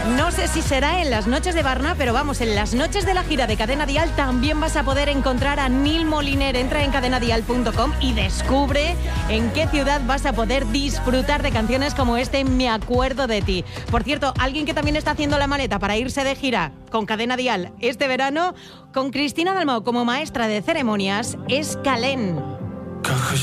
No sé si será en las noches de Barna, pero vamos, en las noches de la gira de Cadena Dial también vas a poder encontrar a Nil Moliner. Entra en cadenadial.com y descubre en qué ciudad vas a poder disfrutar de canciones como Me acuerdo de ti. Por cierto, alguien que también está haciendo la maleta para irse de gira con Cadena Dial este verano, con Cristina Dalmau como maestra de ceremonias, es Calén. Quand